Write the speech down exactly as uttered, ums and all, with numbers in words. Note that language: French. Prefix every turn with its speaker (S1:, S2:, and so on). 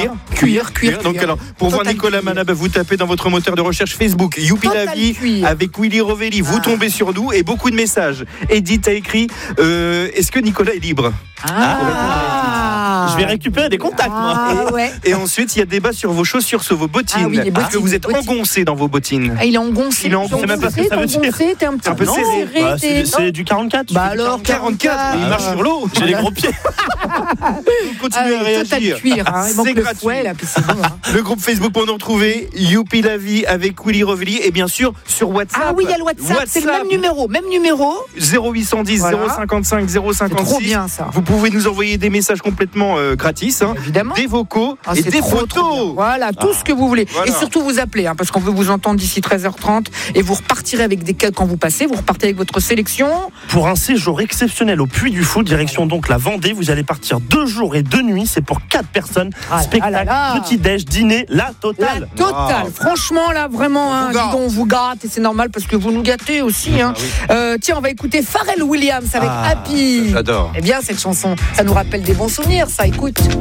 S1: Cuir, cuir, cuir.
S2: Donc alors, pour voir Nicolas Manab, vous tapez dans votre moteur de recherche Facebook Youpi la vie avec Willy Rovelli. Vous ah. tombez sur nous et beaucoup de messages. Edith a écrit euh, est-ce que Nicolas est libre?
S1: Ah. Ah.
S3: Je vais récupérer des contacts,
S1: ah,
S3: moi.
S1: Et, ouais.
S2: et ensuite, il y a débat sur vos chaussures, sur vos bottines.
S1: Ah oui, les bottines
S2: parce que vous êtes engoncé dans vos bottines.
S1: Ah, il est engoncé.
S2: Il est engoncé.
S3: C'est même pas ce que ça veut dire.
S1: Engoncé, t'es un petit
S2: un peu serré.
S3: Bah, c'est, c'est du quarante-quatre.
S1: Bah alors,
S2: quarante-quatre.
S1: quarante-quatre.
S2: Il marche sur l'eau.
S3: J'ai les gros pieds.
S2: Vous continuez
S1: ah,
S2: à réagir.
S1: Total cuir. Hein. Il manque
S2: C'est
S1: le
S2: gratuit.
S1: fouet, là, puis c'est bon, hein.
S2: Le groupe Facebook pour nous retrouver Youpi la vie avec Willy Rovelli et bien sûr sur WhatsApp.
S1: Ah oui, il y a le WhatsApp. WhatsApp. C'est le même numéro. Même numéro.
S2: zéro huit cent dix, voilà. zéro cinquante-cinq, zéro cinquante-six.
S1: C'est trop bien ça.
S2: Vous pouvez nous envoyer des messages complètement euh, gratis. Hein.
S1: Évidemment.
S2: Des vocaux
S1: ah,
S2: et des trop, photos.
S1: Trop voilà, tout ah. ce que vous voulez. Voilà. Et surtout vous appelez, hein, parce qu'on veut vous entendre d'ici treize heures trente et vous repartirez avec des cas quand vous passez, vous repartez avec votre sélection.
S3: Pour un séjour exceptionnel au Puy du Fou, direction donc la Vendée, vous allez partir deux jours et deux nuits, c'est pour quatre personnes. Ah, spectacle, ah petit-déj, dîner, la totale.
S1: La totale. Wow. Franchement, là, vraiment, hein, dis donc, on vous gâte et c'est normal parce que vous nous gâtez aussi. Hein. Ah, oui. euh, tiens, on va écouter Pharrell Williams avec ah, Happy.
S2: J'adore.
S1: Eh bien, cette chanson, ça nous rappelle des bons souvenirs, ça, écoute.